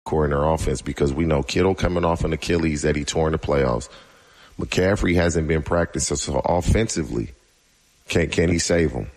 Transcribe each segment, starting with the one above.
core in their offense because we know Kittle coming off an Achilles that he tore in the playoffs. McCaffrey hasn't been practicing, so offensively, can he save him?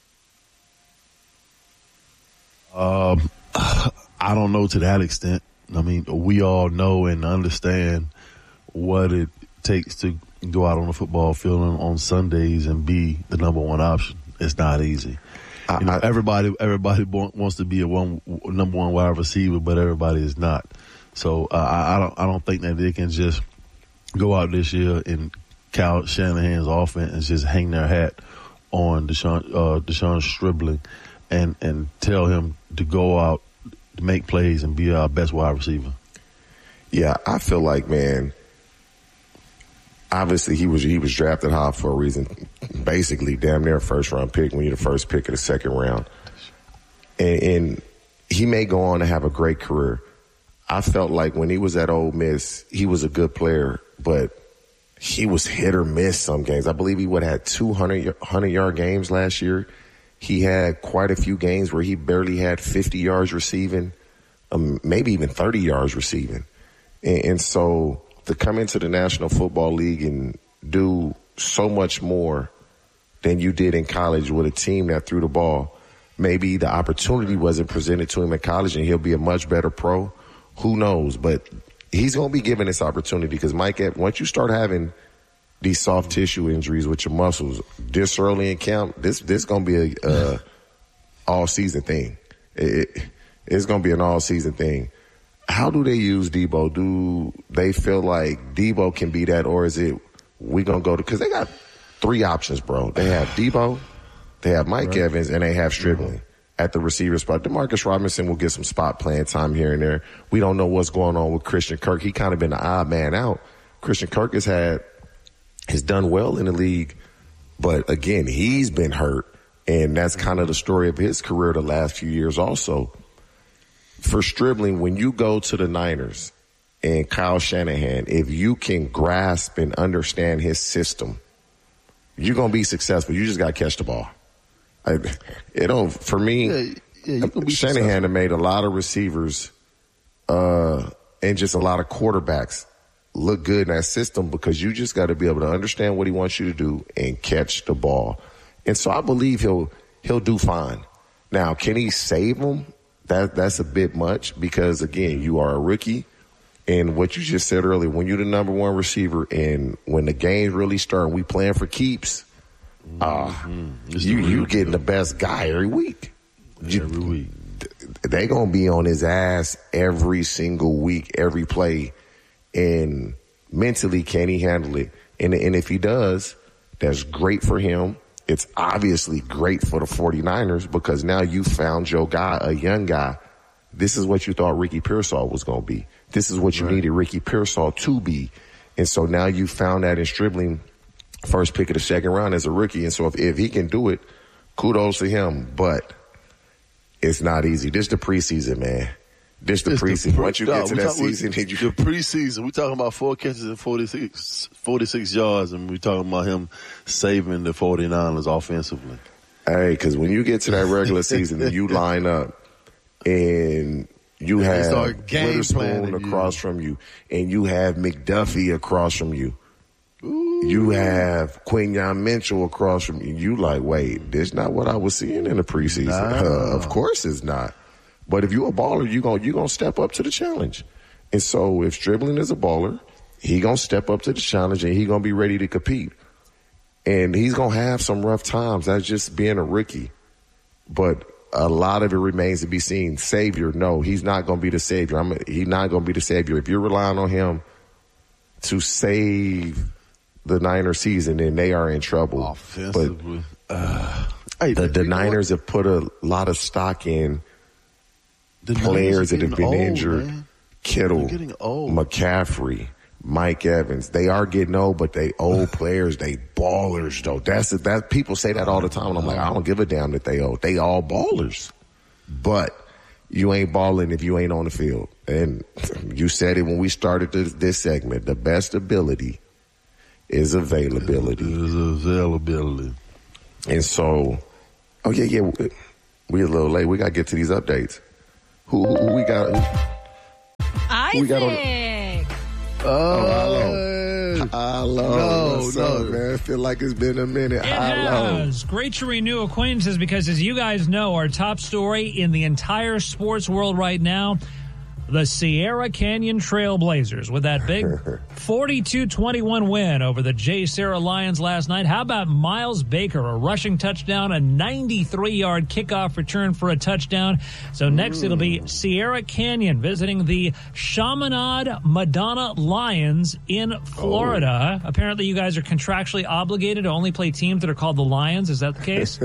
I don't know to that extent. I mean, we all know and understand what it takes to go out on the football field on Sundays and be the number one option. It's not easy. Everybody wants to be a number one wide receiver, but everybody is not. So I don't think that they can just go out this year in Kyle Shanahan's offense and just hang their hat on Deshaun Stribling and tell him to go out, to make plays, and be our best wide receiver. Yeah, I feel like, man, obviously he was drafted high for a reason. Basically, damn near first round pick when you're the first pick of the second round. And he may go on to have a great career. I felt like when he was at Ole Miss, he was a good player, but he was hit or miss some games. I believe he would have had 200-yard games last year. He had quite a few games where he barely had 50 yards receiving, maybe even 30 yards receiving. And so to come into the National Football League and do so much more than you did in college with a team that threw the ball, maybe the opportunity wasn't presented to him in college and he'll be a much better pro. Who knows? But he's going to be given this opportunity because, Mike, once you start having these soft tissue injuries with your muscles this early in camp, this going to be a all-season thing. It's going to be an all-season thing. How do they use Debo? Do they feel like Debo can be that, or is it we going to go to – because they got three options, bro. They have Debo, they have Mike Evans, and they have Stribling at the receiver spot. Demarcus Robinson will get some spot playing time here and there. We don't know what's going on with Christian Kirk. He kind of been the odd man out. Christian Kirk has done well in the league, but again, he's been hurt, and that's kind of the story of his career the last few years also. For Stribling, when you go to the Niners and Kyle Shanahan, if you can grasp and understand his system, you're going to be successful. You just got to catch the ball. For me, Shanahan have made a lot of receivers and just a lot of quarterbacks look good in that system because you just got to be able to understand what he wants you to do and catch the ball. And so I believe he'll do fine. Now, can he save them? That's a bit much because, again, you are a rookie. And what you just said earlier, when you're the number one receiver and when the games really start and we playing for keeps, you getting the best guy every week. Every week. They going to be on his ass every single week, every play. And mentally, can he handle it? And if he does, that's great for him. It's obviously great for the 49ers because now you found your guy, a young guy. This is what you thought Ricky Pearsall was going to be. This is what you needed Ricky Pearsall to be. And so now you found that in Stribling, first pick of the second round as a rookie. And so if he can do it, kudos to him. But it's not easy. This is the preseason, man. This the preseason. Once you get to that season, the preseason, we're talking about 4 catches and 46 yards, and we're talking about him saving the 49ers offensively. Hey, because when you get to that regular season and you line up and you have Witherspoon across from you and you have McDuffie across from you, you have Quinyon Mitchell across from you, you like, wait, this is not what I was seeing in the preseason. Of course it's not. But if you're a baller, you're gonna step up to the challenge. And so if Stribling is a baller, he gonna step up to the challenge and he gonna be ready to compete. And he's gonna have some rough times. That's just being a rookie. But a lot of it remains to be seen. Savior, no, he's not gonna be the savior. He's not gonna be the savior. If you're relying on him to save the Niners season, then they are in trouble. Offensively. But the Niners have put a lot of stock in players that have been injured. Man. Kittle, McCaffrey, Mike Evans. They are getting old, but they old players. They ballers, though. That people say that all the time, and I'm like, I don't give a damn that they old. They all ballers. But you ain't balling if you ain't on the field. And you said it when we started this segment. The best ability is availability. And so, we a little late. We got to get to these updates. Who we got? Isaac. Hello. What's up, man? I feel like it's been a minute. It has. Great to renew acquaintances because, as you guys know, our top story in the entire sports world right now, the Sierra Canyon Trailblazers with that big 42-21 win over the JSerra Lions last night. How about Miles Baker, a rushing touchdown, a 93-yard kickoff return for a touchdown. So next it'll be Sierra Canyon visiting the Chaminade Madonna Lions in Florida. Apparently you guys are contractually obligated to only play teams that are called the Lions. Is that the case?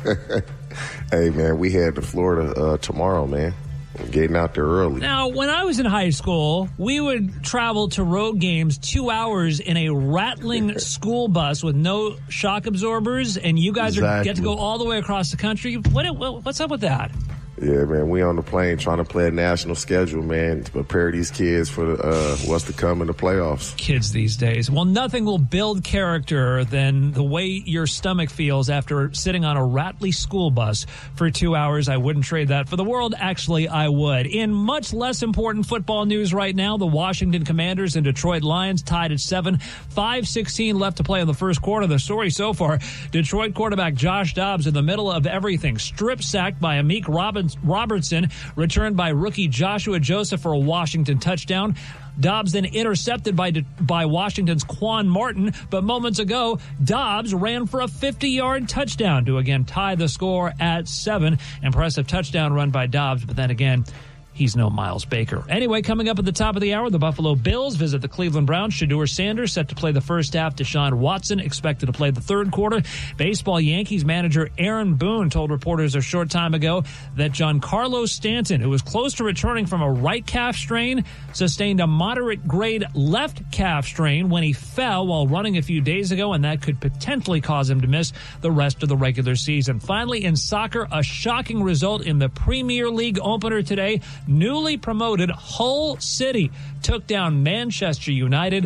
Hey, man, we head to Florida tomorrow, man. We're getting out there early. Now, when I was in high school, we would travel to road games 2 hours in a rattling school bus with no shock absorbers, and you guys get to go all the way across the country. What's up with that? Yeah, man, we on the plane trying to play a national schedule, man, to prepare these kids for what's to come in the playoffs. Kids these days. Well, nothing will build character than the way your stomach feels after sitting on a rattly school bus for 2 hours. I wouldn't trade that for the world. Actually, I would. In much less important football news right now, the Washington Commanders and Detroit Lions tied at 7. 5:16 left to play in the first quarter. The story so far, Detroit quarterback Josh Dobbs in the middle of everything, strip sacked by Amik Robertson, returned by rookie Joshua Joseph for a Washington touchdown. Dobbs then intercepted by Washington's Quan Martin, but moments ago, Dobbs ran for a 50-yard touchdown to again tie the score at 7. Impressive touchdown run by Dobbs, but then again, he's no Miles Baker. Anyway, coming up at the top of the hour, the Buffalo Bills visit the Cleveland Browns. Shedeur Sanders set to play the first half. Deshaun Watson expected to play the third quarter. Baseball Yankees manager Aaron Boone told reporters a short time ago that Giancarlo Stanton, who was close to returning from a right calf strain, sustained a moderate-grade left calf strain when he fell while running a few days ago, and that could potentially cause him to miss the rest of the regular season. Finally, in soccer, a shocking result in the Premier League opener today. Newly promoted Hull City took down Manchester United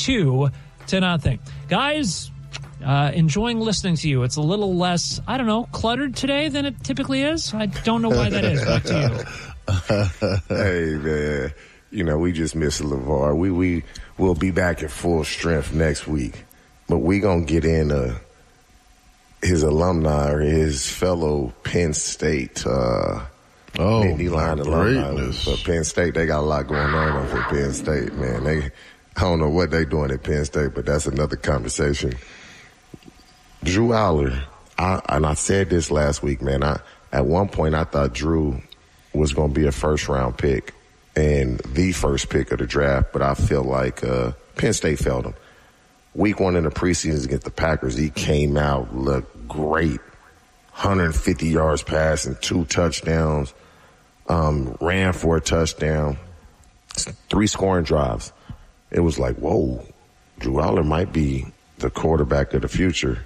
2-0. Guys, enjoying listening to you. It's a little less, cluttered today than it typically is. I don't know why that is. Back to you. Hey, man. We just miss LeVar. We'll be back at full strength next week. But we going to get in his alumni or his fellow Penn State Nittany Lion alumni for Penn State. They got a lot going on for Penn State, man. I don't know what they doing at Penn State, but that's another conversation. Drew Allar, I said this last week, man. At one point I thought Drew was going to be a first-round pick and the first pick of the draft, but I feel like Penn State failed him. Week 1 in the preseason against the Packers, he came out, looked great. 150 yards passing, 2 touchdowns, ran for a touchdown, 3 scoring drives. It was like, whoa, Drew Allar might be the quarterback of the future.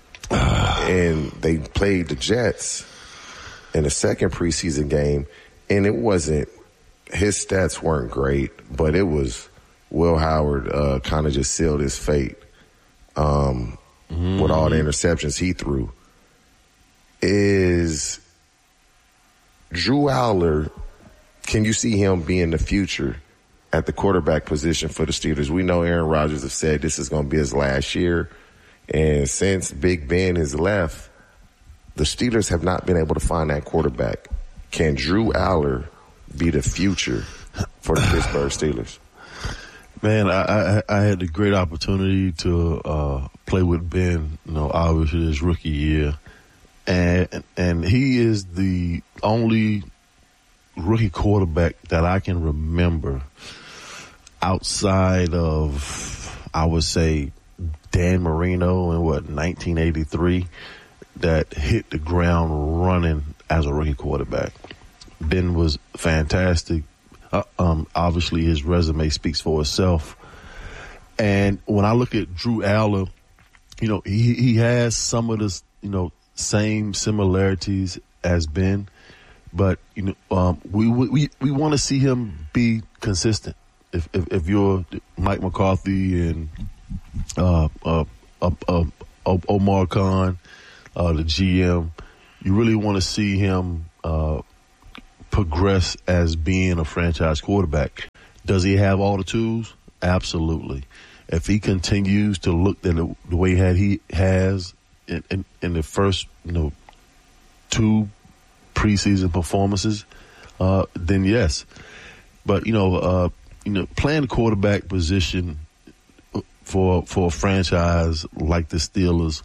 And they played the Jets in the second preseason game, and his stats weren't great, but it was Will Howard kind of just sealed his fate with all the interceptions he threw. Is Drew Allar, can you see him being the future at the quarterback position for the Steelers? We know Aaron Rodgers has said this is going to be his last year. And since Big Ben has left, the Steelers have not been able to find that quarterback. Can Drew Allar be the future for the Pittsburgh Steelers? Man, I had the great opportunity to play with Ben, obviously his rookie year. And he is the only rookie quarterback that I can remember outside of, I would say, Dan Marino in 1983 that hit the ground running as a rookie quarterback. Ben was fantastic. Obviously his resume speaks for itself. And when I look at Drew Allar, he has some of the, same similarities as Ben, but we want to see him be consistent. If you're Mike McCarthy and Omar Khan, the GM, you really want to see him progress as being a franchise quarterback. Does he have all the tools? Absolutely. If he continues to look at the way he has in the first, 2 preseason performances, then yes. But playing the quarterback position for a franchise like the Steelers,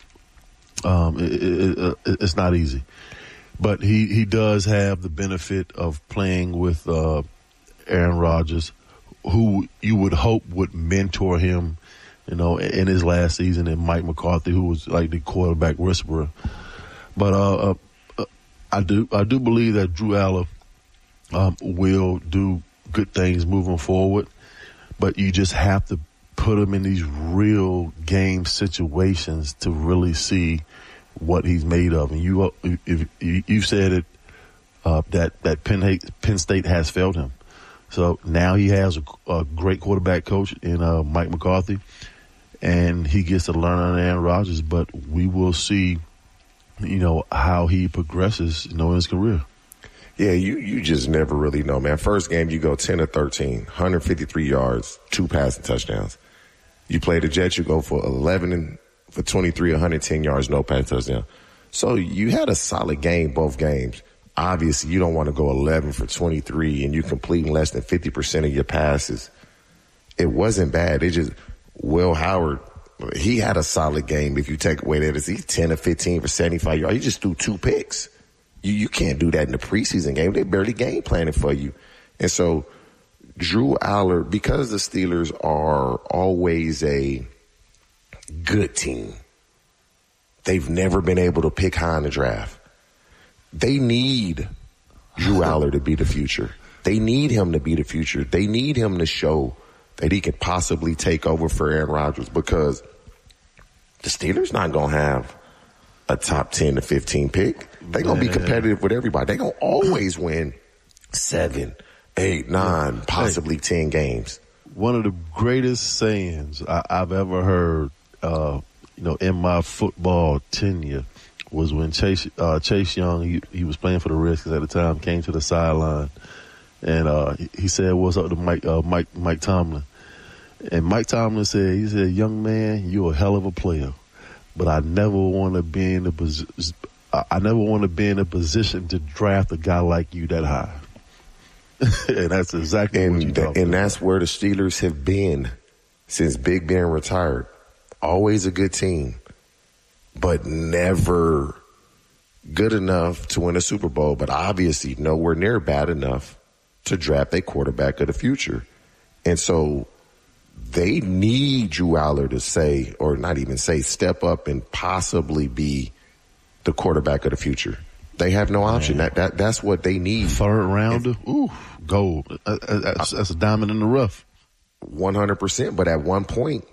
it's not easy. But he does have the benefit of playing with Aaron Rodgers, who you would hope would mentor him, in his last season, and Mike McCarthy, who was like the quarterback whisperer. But I do believe that Drew Aller will do good things moving forward. But you just have to put him in these real game situations to really see what he's made of. And you said it, that Penn State has failed him. So now he has a great quarterback coach in Mike McCarthy, and he gets to learn on Aaron Rodgers. But we will see, how he progresses, in his career. Yeah, you just never really know, man. First game, you go 10 of 13, 153 yards, 2 passing touchdowns. You play the Jets, you go for 11 for 23, 110 yards, no passing touchdown. So you had a solid game both games. Obviously, you don't want to go 11 for 23 and you completing less than 50% of your passes. It wasn't bad. Will Howard, he had a solid game. If you take away that, he's 10 of 15 for 75 yards. He just threw 2 picks. You can't do that in the preseason game. They're barely game planning for you. And so Drew Aller, because the Steelers are always a good team, they've never been able to pick high in the draft. They need Drew Aller to be the future. They need him to be the future. They need him to show that he could possibly take over for Aaron Rodgers, because the Steelers not going to have a top 10 to 15 pick. They're going to be competitive with everybody. They're going to always win 7, 8, 9, possibly 10 games. One of the greatest sayings I've ever heard, in my football tenure was when Chase Young, he was playing for the Redskins at the time, came to the sideline, and he said, "What's up to Mike Tomlin?" And Mike Tomlin said, "Young man, you're a hell of a player, but I never want to be in a position to draft a guy like you that high." And that's exactly what you talking And that's where the Steelers have been since Big Ben retired. Always a good team, but never good enough to win a Super Bowl, but obviously nowhere near bad enough to draft a quarterback of the future. And so they need Drew Aller to say, or not even say, step up and possibly be the quarterback of the future. They have no option. That's what they need. 3rd rounder, gold. That's a diamond in the rough. 100%. But at one point,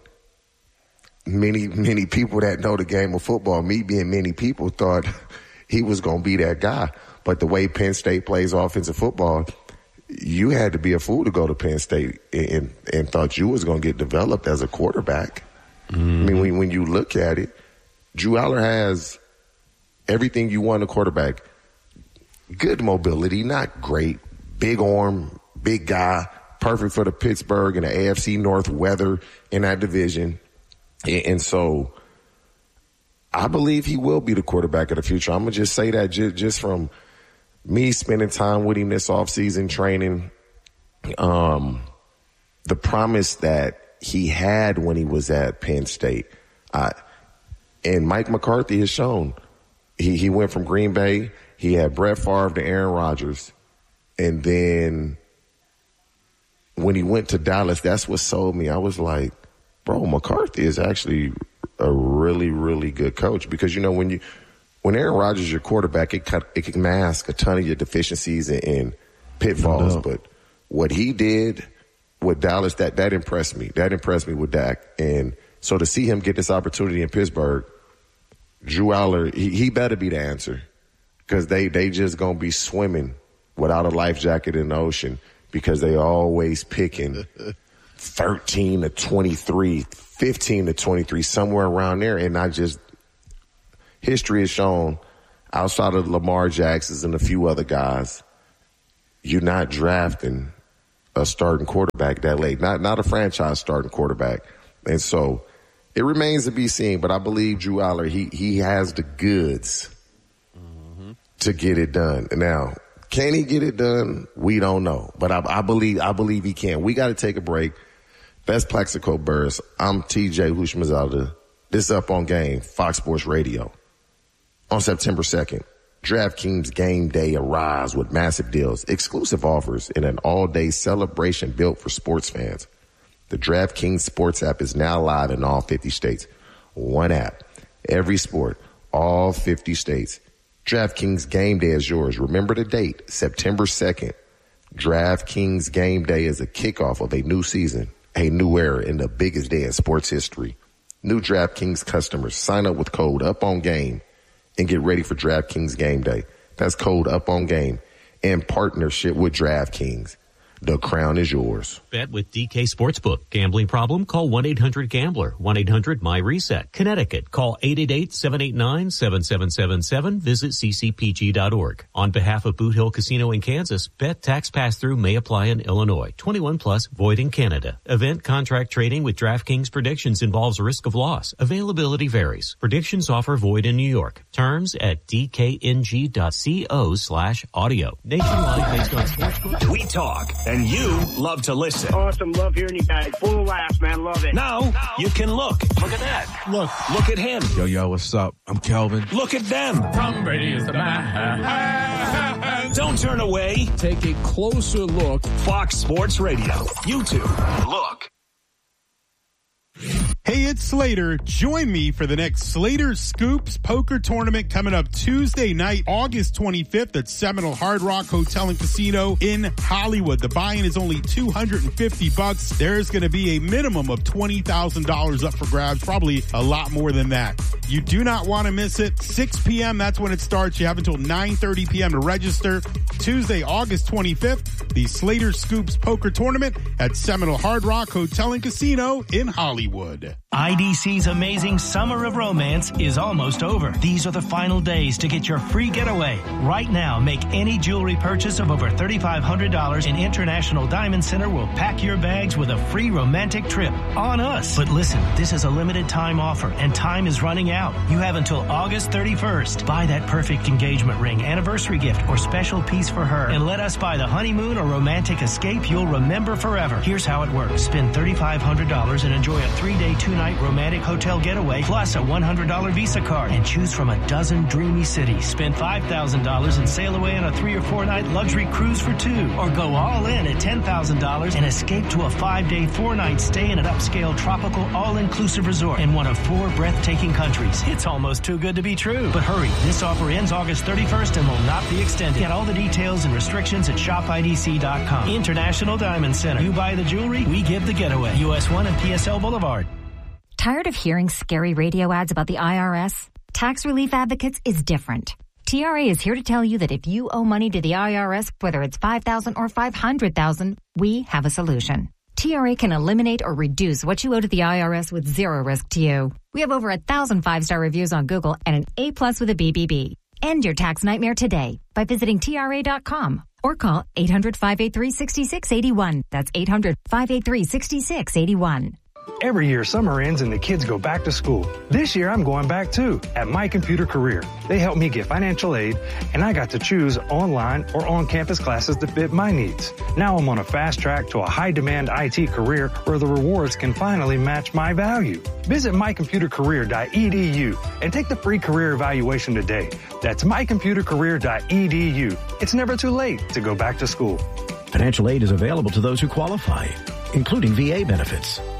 many people that know the game of football, me being many people, thought he was going to be that guy. But the way Penn State plays offensive football, you had to be a fool to go to Penn State and thought you was going to get developed as a quarterback. Mm-hmm. I mean, when you look at it, Drew Aller has everything you want in a quarterback. Good mobility, not great. Big arm, big guy, perfect for the Pittsburgh and the AFC North weather in that division. And so I believe he will be the quarterback of the future. I'm going to just say that just from me spending time with him this offseason training, the promise that he had when he was at Penn State. And Mike McCarthy has shown. He went from Green Bay. He had Brett Favre to Aaron Rodgers. And then when he went to Dallas, that's what sold me. I was like, bro, McCarthy is actually a really, really good coach. Because, when Aaron Rodgers is your quarterback, it can mask a ton of your deficiencies and pitfalls. No. But what he did with Dallas, that impressed me. That impressed me with Dak. And so to see him get this opportunity in Pittsburgh, Drew Aller, he better be the answer, because they just going to be swimming without a life jacket in the ocean, because they always picking 13 to 23, 15 to 23, somewhere around there. And history has shown, outside of Lamar Jackson and a few other guys, you're not drafting a starting quarterback that late, not a franchise starting quarterback. And so it remains to be seen, but I believe Drew Aller, he has the goods to get it done. Now, can he get it done? We don't know, but I believe he can. We got to take a break. Best Plaxico Burress. I'm TJ Houshmandzadeh. This is Up on Game, Fox Sports Radio. On September 2nd, DraftKings Game Day arrives with massive deals, exclusive offers, and an all-day celebration built for sports fans. The DraftKings Sports app is now live in all 50 states. One app, every sport, all 50 states. DraftKings Game Day is yours. Remember the date, September 2nd. DraftKings Game Day is a kickoff of a new season, a new era, in the biggest day in sports history. New DraftKings customers, sign up with code UPONGAME and get ready for DraftKings Game Day. That's code UPONGAME in partnership with DraftKings. The crown is yours. Bet with DK Sportsbook. Gambling problem? Call 1-800-GAMBLER. 1-800-MY-RESET. Connecticut. Call 888-789-7777. Visit ccpg.org. On behalf of Boot Hill Casino in Kansas, bet tax pass-through may apply in Illinois. 21 plus, void in Canada. Event contract trading with DraftKings Predictions involves risk of loss. Availability varies. Predictions offer void in New York. Terms at dkng.co/audio. Nationwide based on sportsbook. We talk. And you love to listen. Awesome. Love hearing you guys. Full of laughs, man. Love it. Now you can look. Look at that. Look at him. Yo, what's up? I'm Kelvin. Look at them. Tom Brady is the man. Don't turn away. Take a closer look. Fox Sports Radio. YouTube. Look. Hey, it's Slater. Join me for the next Slater Scoops Poker Tournament coming up Tuesday night, August 25th at Seminole Hard Rock Hotel and Casino in Hollywood. The buy-in is only $250. There's going to be a minimum of $20,000 up for grabs, probably a lot more than that. You do not want to miss it. 6 p.m., that's when it starts. You have until 9:30 p.m. to register. Tuesday, August 25th, the Slater Scoops Poker Tournament at Seminole Hard Rock Hotel and Casino in Hollywood. IDC's amazing Summer of Romance is almost over. These are the final days to get your free getaway. Right now, make any jewelry purchase of over $3,500 and International Diamond Center will pack your bags with a free romantic trip on us. But listen, this is a limited time offer and time is running out. You have until August 31st. Buy that perfect engagement ring, anniversary gift, or special piece for her and let us buy the honeymoon or romantic escape you'll remember forever. Here's how it works. Spend $3,500 and enjoy a 3-day, 2-night romantic hotel getaway plus a $100 Visa card and choose from a dozen dreamy cities. Spend $5,000 and sail away on a 3 or 4-night luxury cruise for 2, or go all in at $10,000 and escape to a 5-day, 4-night stay in an upscale tropical all-inclusive resort in one of 4 breathtaking countries. It's almost too good to be true. But hurry, this offer ends August 31st and will not be extended. Get all the details and restrictions at shopidc.com. International Diamond Center. You buy the jewelry, we give the getaway. US 1 and PSL Boulevard. Tired of hearing scary radio ads about the IRS? Tax Relief Advocates is different. TRA is here to tell you that if you owe money to the IRS, whether it's $5,000 or $500,000, we have a solution. TRA can eliminate or reduce what you owe to the IRS with zero risk to you. We have over 1,000 5-star reviews on Google and an A+ with a BBB. End your tax nightmare today by visiting TRA.com or call 800-583-6681. That's 800-583-6681. Every year, summer ends and the kids go back to school. This year, I'm going back too, at My Computer Career. They helped me get financial aid, and I got to choose online or on-campus classes that fit my needs. Now I'm on a fast track to a high-demand IT career where the rewards can finally match my value. Visit mycomputercareer.edu and take the free career evaluation today. That's mycomputercareer.edu. It's never too late to go back to school. Financial aid is available to those who qualify, including VA benefits.